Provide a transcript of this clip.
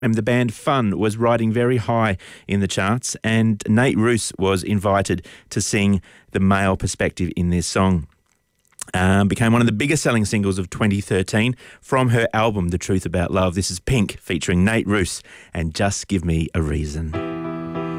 And the band Fun was riding very high in the charts, and Nate Roos was invited to sing the male perspective in this song. Became one of the biggest selling singles of 2013 from her album The Truth About Love. This is Pink featuring Nate Roos and Just Give Me a Reason.